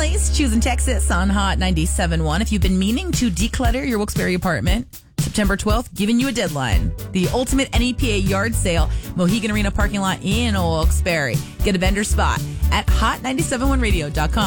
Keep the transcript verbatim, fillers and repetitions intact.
Emily's choosing Texas on Hot ninety-seven point one. If you've been meaning to declutter your Wilkes-Barre apartment, September twelfth, giving you a deadline. The ultimate N E P A yard sale, Mohegan Arena parking lot in Wilkes-Barre. Get a vendor spot at hot nine seven one radio dot com.